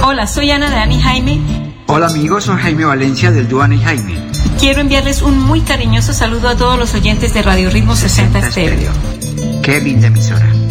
Hola, soy Ana de Ana y Jaime. Hola amigos, soy Jaime Valencia del dúo Ana y Jaime. Quiero enviarles un muy cariñoso saludo a todos los oyentes de Radio Ritmo 60 Estéreo. Qué linda emisora.